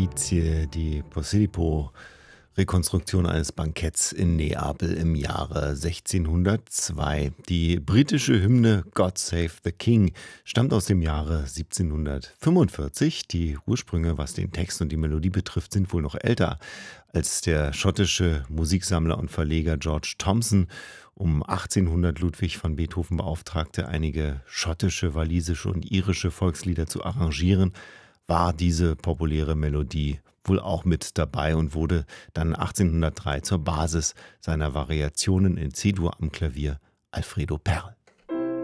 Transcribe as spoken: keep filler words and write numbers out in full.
Grazie di Posillipo, Rekonstruktion eines Banketts in Neapel im Jahre sechzehnhundertzwei. Die britische Hymne God Save the King stammt aus dem Jahre siebzehnhundertfünfundvierzig. Die Ursprünge, was den Text und die Melodie betrifft, sind wohl noch älter, als der schottische Musiksammler und Verleger George Thomson um achtzehnhundert Ludwig van Beethoven beauftragte, einige schottische, walisische und irische Volkslieder zu arrangieren, war diese populäre Melodie wohl auch mit dabei und wurde dann achtzehnhundertdrei zur Basis seiner Variationen in C-Dur am Klavier Alfredo Perl.